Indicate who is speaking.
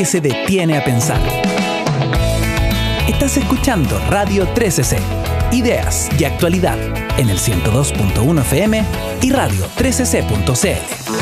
Speaker 1: que se detiene a pensar. Estás escuchando Radio 13C, ideas y actualidad en el 102.1 FM y radio 13c.cl.